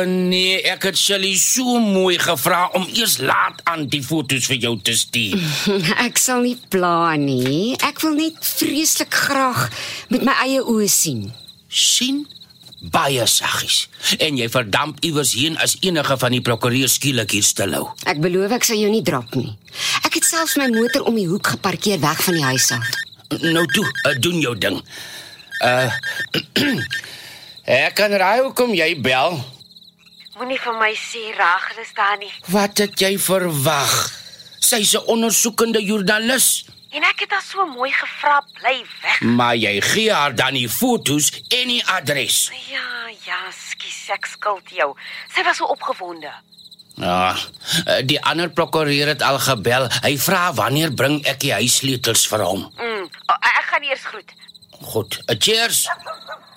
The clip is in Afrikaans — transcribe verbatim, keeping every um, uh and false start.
Nee, ek het Shirley so mooi gevra om eers laat aan die foto's vir jou te stuur. Ek sal nie pla nie. Ek wil net vreeslik graag met my eie oë sien. Sien? Baie saggies. En jy verdamp iewers heen as enige van die prokureur skielik hier stilhou. Ek beloof ek sal jou nie drap nie. Ek het selfs my motor om die hoek geparkeer weg van die huis af. Nou toe, uh, doen jou ding. Uh, ek kan raai hoekom jy bel. Moenie vir my sê Rachel is daar nie. Wat het jy verwag? Sy's 'n ondersoekende joernalis. En ek het haar so mooi gevra, bly weg. Maar jy gee haar dan die foto's en die adres. Ja, ja, skus, ek skuld jou. Sy was so opgewonde. Ja, die ander prokureur het al gebel. Hy vra wanneer bring ek die huissleutels vir hom. Mm, oh, ek gaan eers groet. Goed, cheers.